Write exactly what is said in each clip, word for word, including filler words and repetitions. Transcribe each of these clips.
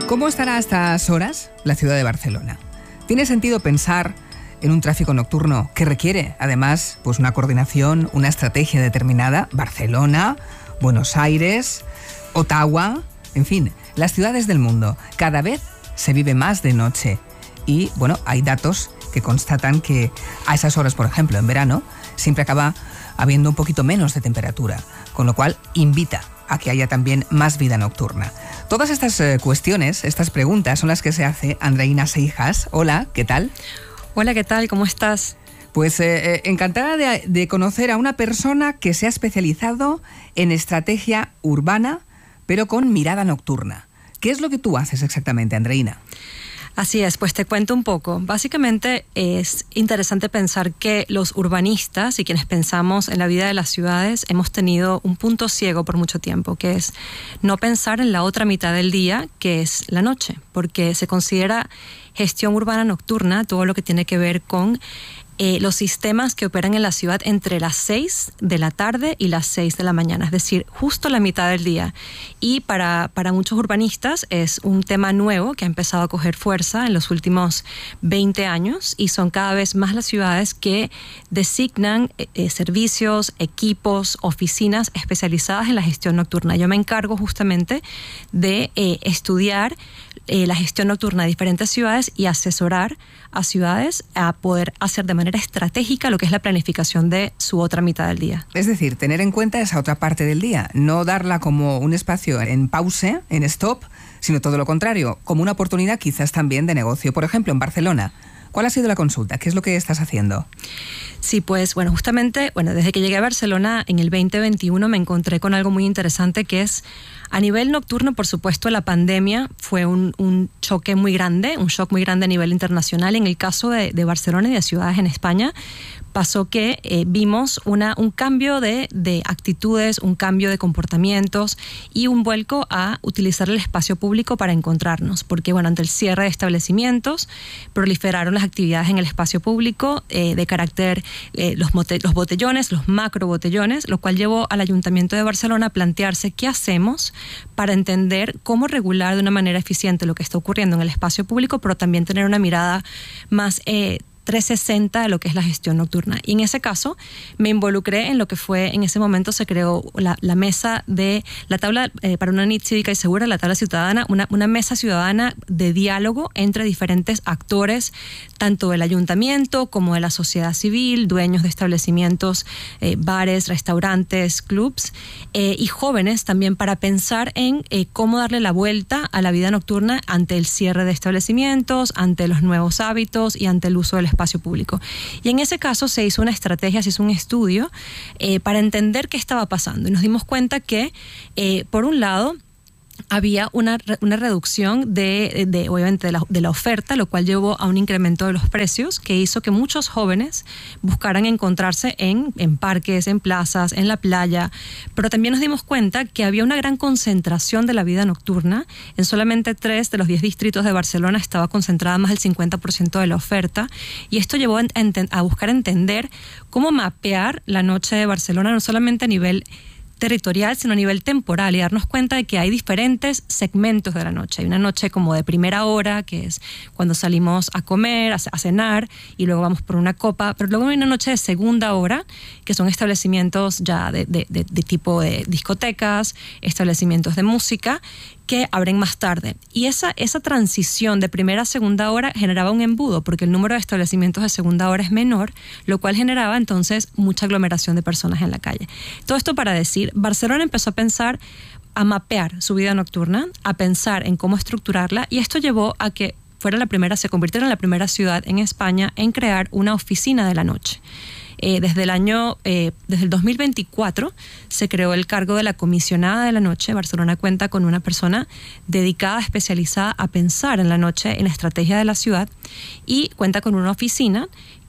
¿Cómo estará a estas horas la ciudad de Barcelona? ¿Tiene sentido pensar en un tráfico nocturno que requiere, además, pues una coordinación, una estrategia determinada? Barcelona, Buenos Aires, Ottawa, en fin, las ciudades del mundo. Cada vez se vive más de noche y, bueno, hay datos que constatan que a esas horas, por ejemplo, en verano, siempre acaba habiendo un poquito menos de temperatura, con lo cual invita a que haya también más vida nocturna. Todas estas eh, cuestiones, estas preguntas son las que se hace Andreina Seijas. Hola, ¿qué tal? Hola, ¿qué tal? ¿Cómo estás? Pues eh, encantada de, de conocer a una persona que se ha especializado en estrategia urbana, pero con mirada nocturna. ¿Qué es lo que tú haces exactamente, Andreina? Así es, pues te cuento un poco. Básicamente es interesante pensar que los urbanistas y quienes pensamos en la vida de las ciudades hemos tenido un punto ciego por mucho tiempo, que es no pensar en la otra mitad del día, que es la noche, porque se considera gestión urbana nocturna todo lo que tiene que ver con Eh, los sistemas que operan en la ciudad entre las seis de la tarde y las seis de la mañana, es decir, justo la mitad del día. Y para, para muchos urbanistas es un tema nuevo que ha empezado a coger fuerza en los últimos veinte años y son cada vez más las ciudades que designan eh, servicios, equipos, oficinas especializadas en la gestión nocturna. Yo me encargo justamente de eh, estudiar eh, la gestión nocturna de diferentes ciudades y asesorar a ciudades a poder hacer de manera estratégica lo que es la planificación de su otra mitad del día. Es decir, tener en cuenta esa otra parte del día, no darla como un espacio en pause, en stop, sino todo lo contrario, como una oportunidad quizás también de negocio. Por ejemplo, en Barcelona, ¿cuál ha sido la consulta? ¿Qué es lo que estás haciendo? Sí, pues bueno, justamente, bueno, desde que llegué a Barcelona en el veinte veintiuno me encontré con algo muy interesante que es, a nivel nocturno, por supuesto, la pandemia fue un, un choque muy grande, un shock muy grande a nivel internacional. En el caso de, de Barcelona y de ciudades en España, pasó que eh, vimos una, un cambio de, de actitudes, un cambio de comportamientos y un vuelco a utilizar el espacio público para encontrarnos. Porque, bueno, ante el cierre de establecimientos, proliferaron las actividades en el espacio público eh, de carácter, eh, los, mote, los botellones, los macro botellones, lo cual llevó al Ayuntamiento de Barcelona a plantearse qué hacemos para entender cómo regular de una manera eficiente lo que está ocurriendo en el espacio público, pero también tener una mirada más eh, trescientos sesenta de lo que es la gestión nocturna. Y en ese caso me involucré en lo que fue, en ese momento se creó la, la mesa de, la tabla eh, para una N I T cívica y segura, la tabla ciudadana, una, una mesa ciudadana de diálogo entre diferentes actores, tanto del ayuntamiento como de la sociedad civil, dueños de establecimientos, eh, bares, restaurantes, clubs, eh, y jóvenes también, para pensar en eh, cómo darle la vuelta a la vida nocturna ante el cierre de establecimientos, ante los nuevos hábitos y ante el uso del espacio público. Y en ese caso se hizo una estrategia, se hizo un estudio eh, para entender qué estaba pasando. Y nos dimos cuenta que, eh, por un lado, había una, una reducción de, de obviamente de la, de la oferta, lo cual llevó a un incremento de los precios que hizo que muchos jóvenes buscaran encontrarse en, en parques, en plazas, en la playa, pero también nos dimos cuenta que había una gran concentración de la vida nocturna. En solamente tres de los diez distritos de Barcelona estaba concentrada más del cincuenta por ciento de la oferta, y esto llevó a, a buscar entender cómo mapear la noche de Barcelona, no solamente a nivel territorial, sino a nivel temporal, y darnos cuenta de que hay diferentes segmentos de la noche. Hay una noche como de primera hora, que es cuando salimos a comer, a, a cenar, y luego vamos por una copa, pero luego hay una noche de segunda hora, que son establecimientos ya de, de, de, de tipo de discotecas, establecimientos de música, que abren más tarde. Y esa, esa transición de primera a segunda hora generaba un embudo, porque el número de establecimientos de segunda hora es menor, lo cual generaba entonces mucha aglomeración de personas en la calle. Todo esto para decir, Barcelona empezó a pensar, a mapear su vida nocturna, a pensar en cómo estructurarla, y esto llevó a que fuera la primera, se convirtiera en la primera ciudad en España en crear una oficina de la noche. Eh, desde el año, eh, desde el dos mil veinticuatro se creó el cargo de la comisionada de la noche. Barcelona cuenta con una persona dedicada, especializada a pensar en la noche, en la estrategia de la ciudad, y cuenta con una oficina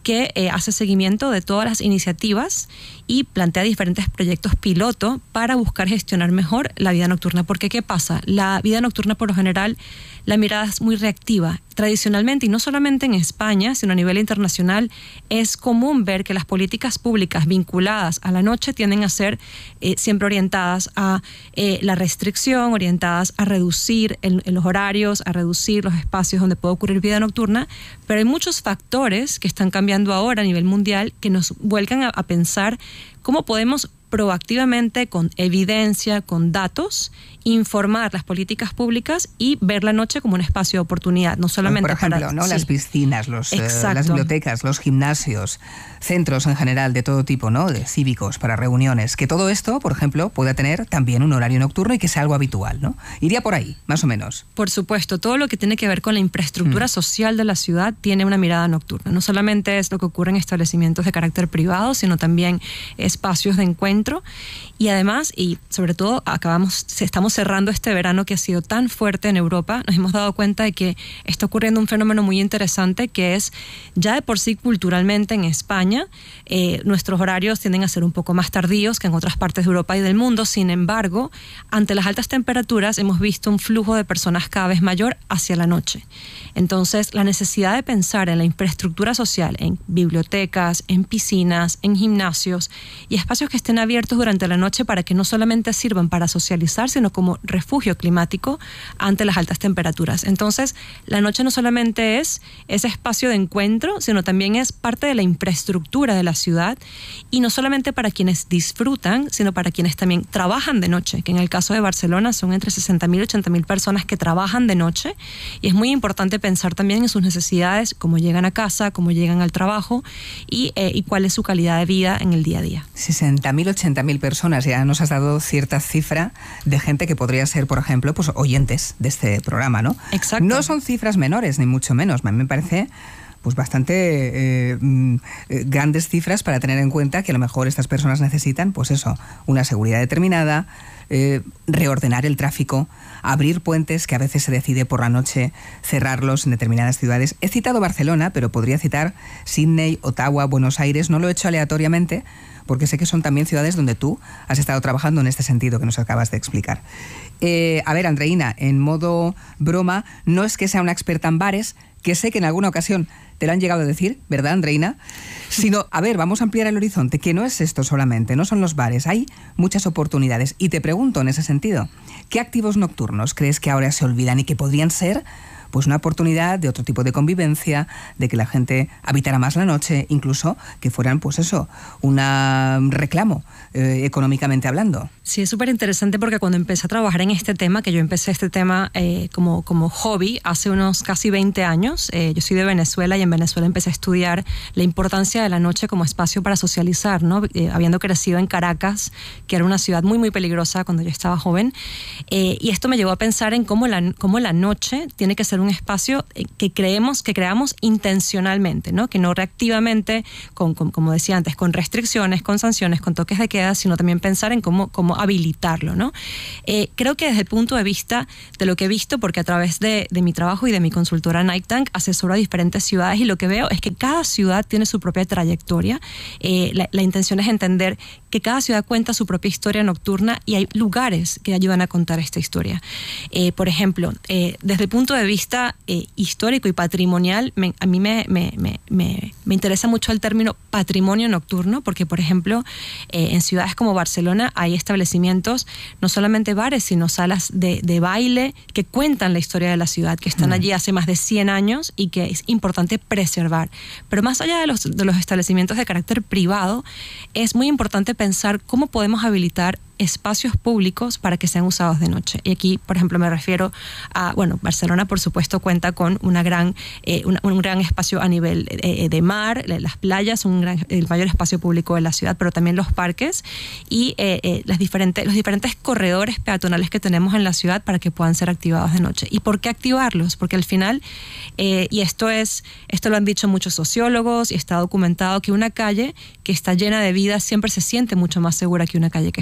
que eh, hace seguimiento de todas las iniciativas y plantea diferentes proyectos piloto para buscar gestionar mejor la vida nocturna. Porque ¿qué pasa? La vida nocturna, por lo general, la mirada es muy reactiva. Tradicionalmente, y no solamente en España, sino a nivel internacional, es común ver que las políticas públicas vinculadas a la noche tienden a ser eh, siempre orientadas a eh, la restricción, orientadas a reducir el, los horarios, a reducir los espacios donde puede ocurrir vida nocturna, pero hay muchos factores que están cambiando ahora a nivel mundial que nos vuelcan a, a pensar cómo podemos proactivamente, con evidencia, con datos, informar las políticas públicas y ver la noche como un espacio de oportunidad, no solamente Por ejemplo, para... ¿no? Sí. Las piscinas, los, eh, las bibliotecas, los gimnasios, centros en general de todo tipo, ¿no? De cívicos, para reuniones. Que todo esto, por ejemplo, pueda tener también un horario nocturno y que sea algo habitual, ¿no? Iría por ahí, más o menos. Por supuesto, todo lo que tiene que ver con la infraestructura mm. social de la ciudad tiene una mirada nocturna. No solamente es lo que ocurre en establecimientos de carácter privado, sino también espacios de encuentro. Y además, y sobre todo, acabamos, estamos cerrando este verano que ha sido tan fuerte en Europa, nos hemos dado cuenta de que está ocurriendo un fenómeno muy interesante, que es ya de por sí culturalmente en España, eh, nuestros horarios tienden a ser un poco más tardíos que en otras partes de Europa y del mundo. Sin embargo, ante las altas temperaturas hemos visto un flujo de personas cada vez mayor hacia la noche. Entonces, la necesidad de pensar en la infraestructura social, en bibliotecas, en piscinas, en gimnasios y espacios que estén abiertos durante la noche para que no solamente sirvan para socializar, sino como refugio climático ante las altas temperaturas. Entonces, la noche no solamente es ese espacio de encuentro, sino también es parte de la infraestructura de la ciudad, y no solamente para quienes disfrutan, sino para quienes también trabajan de noche, que en el caso de Barcelona son entre sesenta mil y ochenta mil personas que trabajan de noche, y es muy importante pensar también en sus necesidades, cómo llegan a casa, cómo llegan al trabajo y, eh, y cuál es su calidad de vida en el día a día. sesenta mil, ochenta mil personas, ya nos has dado cierta cifra de gente que podría ser, por ejemplo, pues oyentes de este programa, ¿no? Exacto. No son cifras menores, ni mucho menos. A mí me parece pues bastante eh, eh, grandes cifras para tener en cuenta que a lo mejor estas personas necesitan, pues eso, una seguridad determinada, eh, reordenar el tráfico, abrir puentes que a veces se decide por la noche cerrarlos en determinadas ciudades. He citado Barcelona, pero podría citar Sydney, Ottawa, Buenos Aires. No lo he hecho aleatoriamente, porque sé que son también ciudades donde tú has estado trabajando en este sentido que nos acabas de explicar. Eh, a ver, Andreina, en modo broma, no es que sea una experta en bares, que sé que en alguna ocasión te lo han llegado a decir, ¿verdad, Andreina? Sino, a ver, vamos a ampliar el horizonte, que no es esto solamente, no son los bares, hay muchas oportunidades. Y te pregunto en ese sentido, ¿qué activos nocturnos crees que ahora se olvidan y que podrían ser pues una oportunidad de otro tipo de convivencia, de que la gente habitara más la noche, incluso que fueran, pues eso, un reclamo eh, económicamente hablando? Sí, es súper interesante porque cuando empecé a trabajar en este tema, que yo empecé este tema eh, como, como hobby hace unos casi veinte años, eh, yo soy de Venezuela y en Venezuela empecé a estudiar la importancia de la noche como espacio para socializar, ¿no? Eh, habiendo crecido en Caracas, que era una ciudad muy, muy peligrosa cuando yo estaba joven, eh, y esto me llevó a pensar en cómo la, cómo la noche tiene que ser un espacio que creemos, que creamos intencionalmente, ¿no? Que no reactivamente, con, con, como decía antes, con restricciones, con sanciones, con toques de queda, sino también pensar en cómo, cómo habilitarlo, ¿no? Eh, creo que desde el punto de vista de lo que he visto, porque a través de, de mi trabajo y de mi consultora Night Tank asesoro a diferentes ciudades, y lo que veo es que cada ciudad tiene su propia trayectoria. Eh, la, la intención es entender que cada ciudad cuenta su propia historia nocturna y hay lugares que ayudan a contar esta historia. Eh, por ejemplo, eh, desde el punto de vista eh, histórico y patrimonial, me, a mí me, me, me, me, me interesa mucho el término patrimonio nocturno, porque, por ejemplo, eh, en ciudades como Barcelona hay establecimientos, no solamente bares, sino salas de, de baile que cuentan la historia de la ciudad, que están mm. allí hace más de cien años y que es importante preservar. Pero más allá de los, de los establecimientos de carácter privado, es muy importante pensar cómo podemos habilitar espacios públicos para que sean usados de noche. Y aquí, por ejemplo, me refiero a, bueno, Barcelona, por supuesto, cuenta con una gran, eh, una, un gran espacio a nivel eh, de mar, las playas, un gran, el mayor espacio público de la ciudad, pero también los parques y eh, eh, las diferentes, los diferentes corredores peatonales que tenemos en la ciudad para que puedan ser activados de noche. ¿Y por qué activarlos? Porque al final, eh, y esto es, esto lo han dicho muchos sociólogos y está documentado, que una calle que está llena de vida siempre se siente mucho más segura que una calle que está vacía.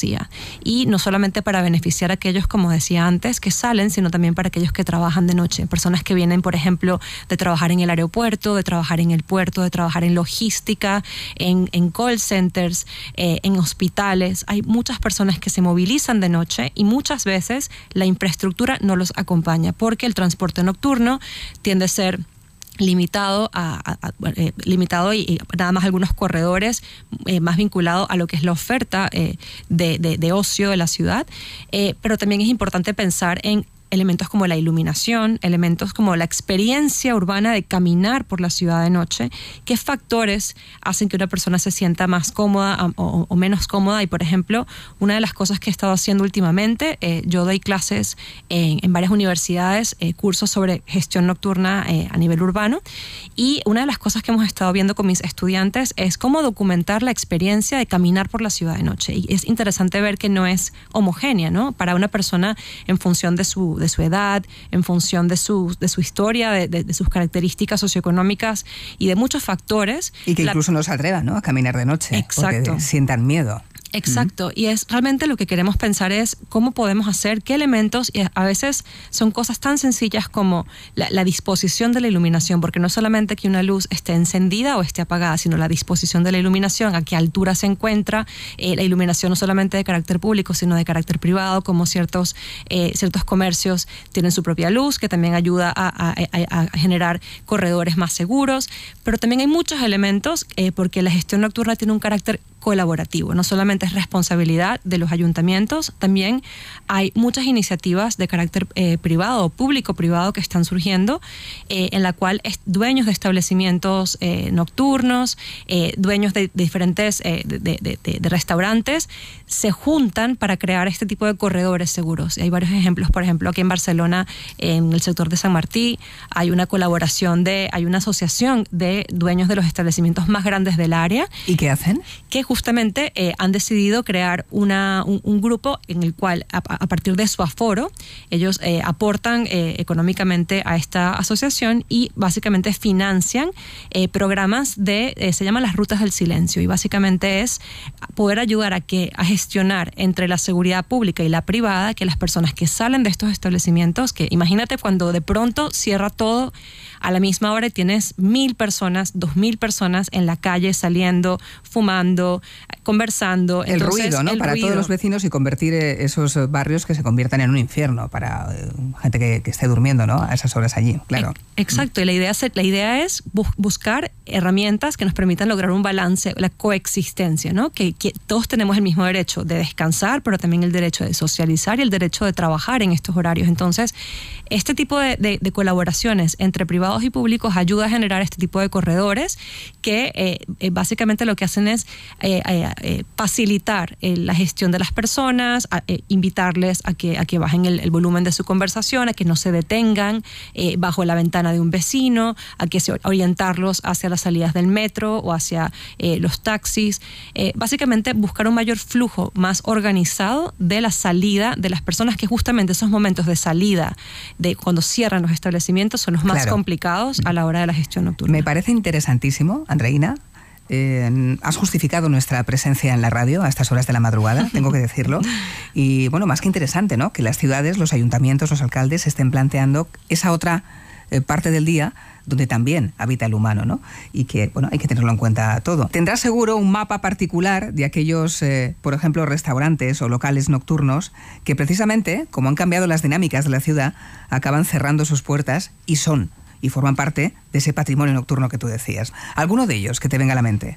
cortesía. Y no solamente para beneficiar a aquellos, como decía antes, que salen, sino también para aquellos que trabajan de noche. Personas que vienen, por ejemplo, de trabajar en el aeropuerto, de trabajar en el puerto, de trabajar en logística, en, en call centers, eh, en hospitales. Hay muchas personas que se movilizan de noche y muchas veces la infraestructura no los acompaña porque el transporte nocturno tiende a ser limitado a, a, a eh, limitado y, y nada más algunos corredores eh, más vinculados a lo que es la oferta eh, de, de, de ocio de la ciudad, eh, pero también es importante pensar en elementos como la iluminación, elementos como la experiencia urbana de caminar por la ciudad de noche. ¿Qué factores hacen que una persona se sienta más cómoda o, o menos cómoda? Y, por ejemplo, una de las cosas que he estado haciendo últimamente, eh, yo doy clases en, en varias universidades, eh, cursos sobre gestión nocturna eh, a nivel urbano, y una de las cosas que hemos estado viendo con mis estudiantes es cómo documentar la experiencia de caminar por la ciudad de noche. Y es interesante ver que no es homogénea, ¿no? Para una persona en función de su de su edad, en función de su, de su historia, de, de, de sus características socioeconómicas y de muchos factores. Y que incluso la... no se atrevan, ¿no?, a caminar de noche. Exacto. Porque sientan miedo. Exacto, y es realmente lo que queremos pensar es cómo podemos hacer, qué elementos, y a veces son cosas tan sencillas como la, la disposición de la iluminación, porque no solamente que una luz esté encendida o esté apagada, sino la disposición de la iluminación, a qué altura se encuentra, eh, la iluminación no solamente de carácter público, sino de carácter privado, como ciertos, eh, ciertos comercios tienen su propia luz, que también ayuda a, a, a, a generar corredores más seguros, pero también hay muchos elementos, eh, porque la gestión nocturna tiene un carácter colaborativo, no solamente es responsabilidad de los ayuntamientos, también hay muchas iniciativas de carácter eh, privado, público-privado que están surgiendo, eh, en la cual es, dueños de establecimientos eh, nocturnos, eh, dueños de, de diferentes eh, de, de, de, de restaurantes, se juntan para crear este tipo de corredores seguros. Y hay varios ejemplos, por ejemplo, aquí en Barcelona, en el sector de San Martí, hay una colaboración de, hay una asociación de dueños de los establecimientos más grandes del área. ¿Y qué hacen? Que justamente eh, han decidido crear una, un, un grupo en el cual a, a partir de su aforo ellos eh, aportan eh, económicamente a esta asociación y básicamente financian eh, programas de, eh, se llaman las rutas del silencio, y básicamente es poder ayudar a que a gestionar entre la seguridad pública y la privada, que las personas que salen de estos establecimientos, que imagínate cuando de pronto cierra todo a la misma hora y tienes mil personas, dos mil personas en la calle saliendo, fumando, conversando. El Entonces, ruido, ¿no? El para ruido. Todos los vecinos y convertir esos barrios que se conviertan en un infierno para gente que, que esté durmiendo, ¿no?, a esas horas allí, claro. Exacto, y la idea, la idea es bu buscar herramientas que nos permitan lograr un balance, la coexistencia, ¿no? Que, que todos tenemos el mismo derecho de descansar, pero también el derecho de socializar y el derecho de trabajar en estos horarios. Entonces, este tipo de, de, de colaboraciones entre privados y públicos ayuda a generar este tipo de corredores que eh, eh, básicamente lo que hacen es eh, eh, eh, facilitar eh, la gestión de las personas, a, eh, invitarles a que, a que bajen el, el volumen de su conversación, a que no se detengan eh, bajo la ventana de un vecino, a que se orientarlos hacia las salidas del metro o hacia eh, los taxis. Eh, básicamente buscar un mayor flujo más organizado de la salida de las personas, que justamente esos momentos de salida, de cuando cierran los establecimientos, son los más claro. complicados a la hora de la gestión nocturna. Me parece interesantísimo, Andreina. Eh, has justificado nuestra presencia en la radio a estas horas de la madrugada, tengo que decirlo. Y bueno, más que interesante, ¿no?, que las ciudades, los ayuntamientos, los alcaldes estén planteando esa otra eh, parte del día donde también habita el humano, ¿no? Y que, bueno, hay que tenerlo en cuenta todo. Tendrás seguro un mapa particular de aquellos, eh, por ejemplo, restaurantes o locales nocturnos que precisamente, como han cambiado las dinámicas de la ciudad, acaban cerrando sus puertas y son y forman parte de ese patrimonio nocturno que tú decías. ¿Alguno de ellos que te venga a la mente?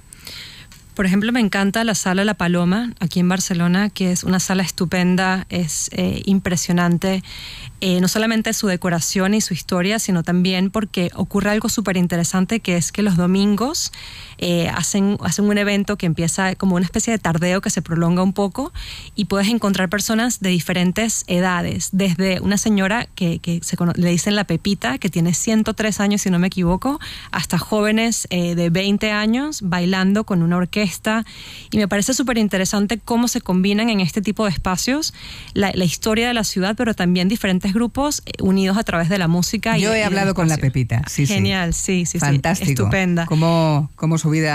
Por ejemplo, me encanta la Sala La Paloma, aquí en Barcelona, que es una sala estupenda, es eh, impresionante, eh, no solamente su decoración y su historia, sino también porque ocurre algo súper interesante, que es que los domingos eh, hacen, hacen un evento que empieza como una especie de tardeo que se prolonga un poco, y puedes encontrar personas de diferentes edades, desde una señora que, que se cono- le dicen la Pepita, que tiene ciento tres años, si no me equivoco, hasta jóvenes eh, de veinte años bailando con una orquesta. Y me parece súper interesante cómo se combinan en este tipo de espacios la, la historia de la ciudad, pero también diferentes grupos unidos a través de la música. Yo y, he y hablado con la Pepita. Sí, Genial, sí, sí, sí, fantástico. sí, estupenda. Cómo, cómo su vida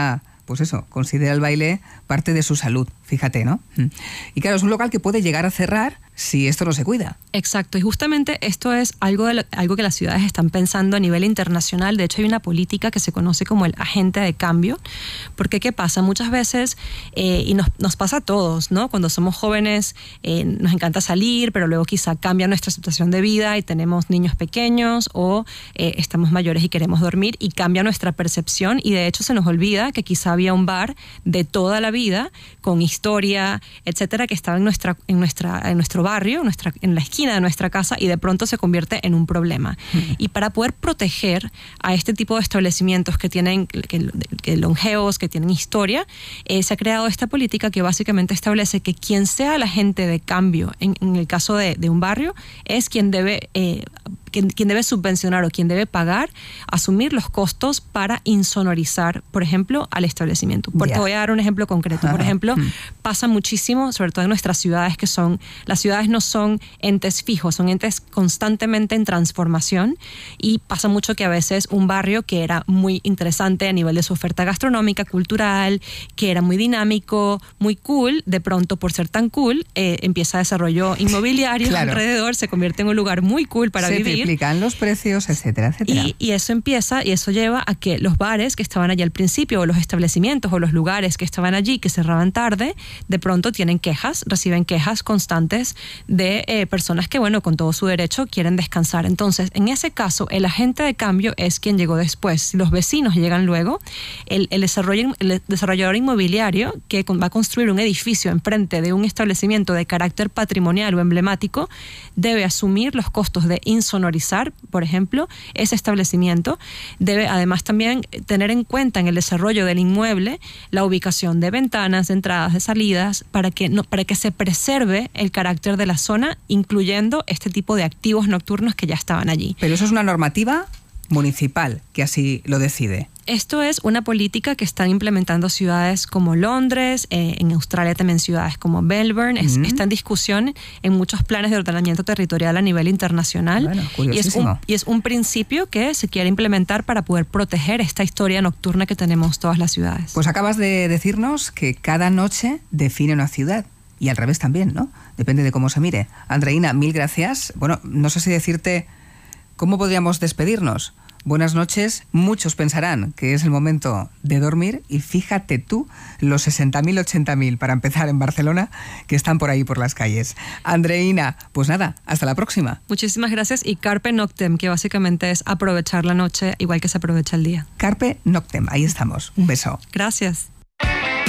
pues eso, considera el baile parte de su salud, fíjate, ¿no? Y claro, es un local que puede llegar a cerrar si esto no se cuida. Exacto, y justamente esto es algo, de lo, algo que las ciudades están pensando a nivel internacional. De hecho, hay una política que se conoce como el agente de cambio, porque ¿qué pasa? Muchas veces, eh, y nos, nos pasa a todos, ¿no? Cuando somos jóvenes eh, nos encanta salir, pero luego quizá cambia nuestra situación de vida y tenemos niños pequeños o eh, estamos mayores y queremos dormir y cambia nuestra percepción, y de hecho se nos olvida que quizá había un bar de toda la vida con historia, etcétera, que estaba en, nuestra, en, nuestra, en nuestro barrio, nuestra, en la esquina de nuestra casa, y de pronto se convierte en un problema. Mm. Y para poder proteger a este tipo de establecimientos que tienen que, que longevos, que tienen historia, eh, se ha creado esta política que básicamente establece que quien sea el agente de cambio en, en el caso de, de un barrio es quien debe eh, quien, quien debe subvencionar o quien debe pagar, asumir los costos para insonorizar, por ejemplo, al establecimiento. Por, yeah. Te voy a dar un ejemplo concreto. Por ejemplo, mm. pasa muchísimo, sobre todo en nuestras ciudades, que son, las ciudades no son entes fijos, son entes constantemente en transformación, y pasa mucho que a veces un barrio que era muy interesante a nivel de su oferta gastronómica, cultural, que era muy dinámico, muy cool, de pronto por ser tan cool, eh, empieza desarrollo inmobiliario claro. alrededor, se convierte en un lugar muy cool para se vivir. Se triplican los precios, etcétera, etcétera. Y, y eso empieza, y eso lleva a que los bares que estaban allí al principio, o los establecimientos, o los lugares que estaban allí, que cerraban tarde, de pronto tienen quejas, reciben quejas constantes de eh, personas que, bueno, con todo su derecho quieren descansar. Entonces, en ese caso, el agente de cambio es quien llegó después. Si los vecinos llegan luego, el, el, desarrollo, el desarrollador inmobiliario que va a construir un edificio enfrente de un establecimiento de carácter patrimonial o emblemático debe asumir los costos de insonorizar, por ejemplo, ese establecimiento. Debe además también tener en cuenta en el desarrollo del inmueble la ubicación de ventanas, de entradas, de salidas, para que, no, para que se preserve el carácter de la zona, incluyendo este tipo de activos nocturnos que ya estaban allí. Pero eso es una normativa municipal que así lo decide. Esto es una política que están implementando ciudades como Londres, eh, en Australia también ciudades como Melbourne. Es, mm. Está en discusión en muchos planes de ordenamiento territorial a nivel internacional. Bueno, y, es un, y es un principio que se quiere implementar para poder proteger esta historia nocturna que tenemos todas las ciudades. Pues acabas de decirnos que cada noche define una ciudad. Y al revés también, ¿no? Depende de cómo se mire. Andreina, mil gracias. Bueno, no sé si decirte cómo podríamos despedirnos. Buenas noches. Muchos pensarán que es el momento de dormir, y fíjate tú los sesenta mil, ochenta mil para empezar en Barcelona que están por ahí por las calles. Andreina, pues nada, hasta la próxima. Muchísimas gracias, y Carpe Noctem, que básicamente es aprovechar la noche igual que se aprovecha el día. Carpe Noctem, ahí estamos. Un beso. Gracias.